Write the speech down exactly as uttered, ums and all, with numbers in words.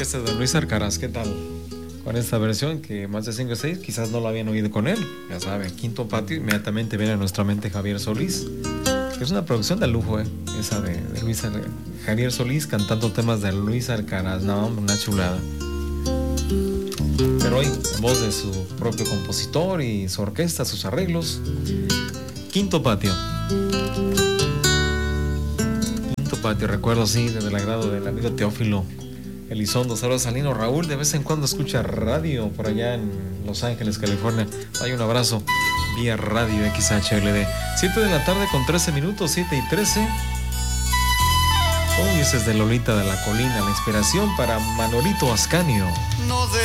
orquesta de Luis Alcaraz, ¿qué tal? Con esta versión que más de cinco o seis quizás no lo habían oído con él. Ya saben, Quinto Patio, inmediatamente viene a nuestra mente Javier Solís, que es una producción de lujo, ¿eh? Esa de, de Luis Al... Javier Solís cantando temas de Luis Alcaraz, no, una chulada. Pero hoy, en voz de su propio compositor y su orquesta, sus arreglos, Quinto Patio. Quinto Patio, recuerdo sí, del agrado del amigo Teófilo Elizondo. Saludos a Lino Raúl, de vez en cuando escucha radio por allá en Los Ángeles, California. Hay un abrazo vía radio X H L D. siete de la tarde con trece minutos, siete y trece. Uy, ese es de Lolita de la Colina, la inspiración para Manolito Ascanio. No de